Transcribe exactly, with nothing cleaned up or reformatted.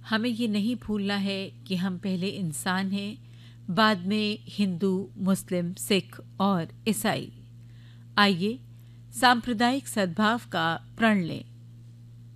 हमें ये नहीं भूलना है कि हम पहले इंसान हैं, बाद में हिंदू, मुस्लिम, सिख और ईसाई। आइए सांप्रदायिक सद्भाव का प्रण लें।